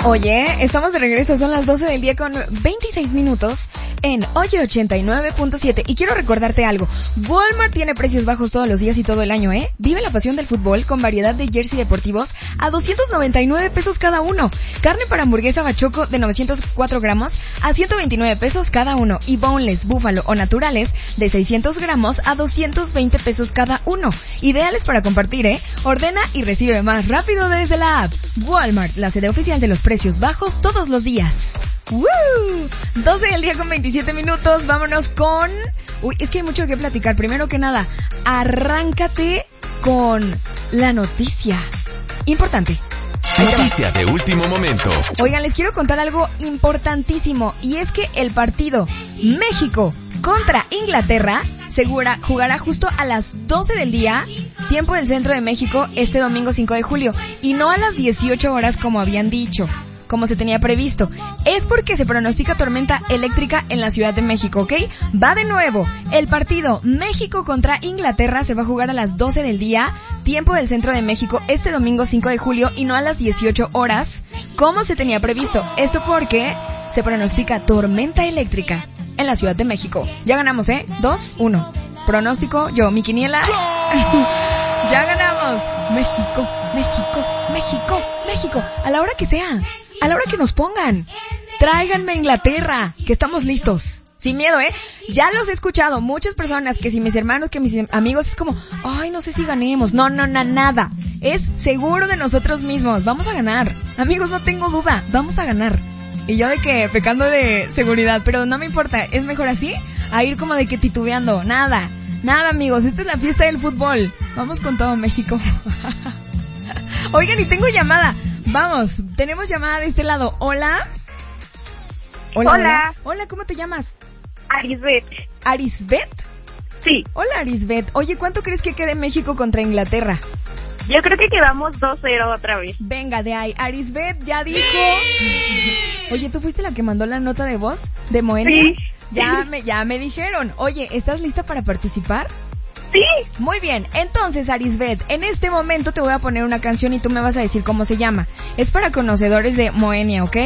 Oye, estamos de regreso, son las 12 del día con 26 minutos en Oye 89.7. Y quiero recordarte algo, Walmart tiene precios bajos todos los días y todo el año, ¿eh? Vive la pasión del fútbol con variedad de jersey deportivos a 299 pesos cada uno. Carne para hamburguesa bachoco de 904 gramos a 129 pesos cada uno. Y boneless, búfalo o naturales de 600 gramos a 220 pesos cada uno. Ideales para compartir, ¿eh? Ordena y recibe más rápido desde la app. Walmart, la sede oficial de los precios bajos todos los días. ¡Woo! 12 del día con 27 minutos, vámonos con... Uy, es que hay mucho que platicar. Primero que nada, arráncate con la noticia importante. Noticia de último momento. Oigan, les quiero contar algo importantísimo, y es que el partido México contra Inglaterra jugará justo a las 12 del día, tiempo del centro de México, este domingo 5 de julio, y no a las 18 horas como habían dicho, como se tenía previsto. Es porque se pronostica tormenta eléctrica en la Ciudad de México, ¿ok? Va de nuevo, el partido México contra Inglaterra se va a jugar a las 12 del día, tiempo del centro de México, este domingo 5 de julio, y no a las 18 horas, como se tenía previsto. Esto porque se pronostica tormenta eléctrica en la Ciudad de México. Ya ganamos, 2-1. Pronóstico, yo, mi quiniela. Ya ganamos. México, México, México, México. A la hora que sea, a la hora que nos pongan. Tráiganme a Inglaterra, que estamos listos. Sin miedo, Ya los he escuchado. Muchas personas, que si mis hermanos, que mis amigos, es como, ay, no sé si ganemos. No, nada. Es seguro de nosotros mismos. Vamos a ganar. Amigos, no tengo duda. Vamos a ganar. Y yo de que pecando de seguridad, pero no me importa, es mejor así a ir como de que titubeando. Nada, amigos, esta es la fiesta del fútbol. Vamos con todo, México. Oigan, y tengo llamada. Vamos, tenemos llamada de este lado. Hola. Hola, ¿cómo te llamas? Arisbet. ¿Arisbet? Sí. Hola, Arisbet. Oye, ¿cuánto crees que quede México contra Inglaterra? Yo creo que quedamos 2-0 otra vez. Venga, de ahí. Arisbet ya dijo... Oye, ¿tú fuiste la que mandó la nota de voz de Moenia? Sí. Ya me dijeron. Oye, ¿estás lista para participar? Sí. Muy bien. Entonces, Arisbet, en este momento te voy a poner una canción y tú me vas a decir cómo se llama. Es para conocedores de Moenia, ¿ok?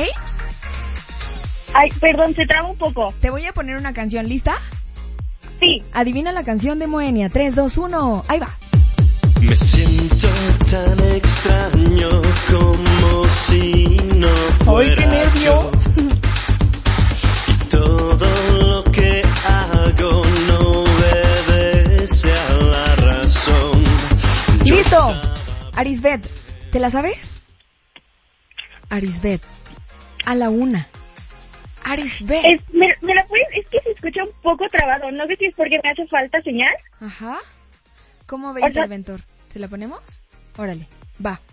Ay, perdón, se traba un poco. Te voy a poner una canción. ¿Lista? Sí. Adivina la canción de Moenia. 3, 2, 1. Ahí va. Me siento tan extraño como si no fuera. ¡Ay, qué nervio! Y todo lo que hago no obedece a la razón. ¡Listo! Arisbet, ¿te la sabes? Arisbet, a la una. Arisbet. ¿Me la puedes? Es que se escucha un poco trabado. No sé si es porque me hace falta señal. Ajá. ¿Cómo ve, interventor? ¿Se la ponemos? Órale, va.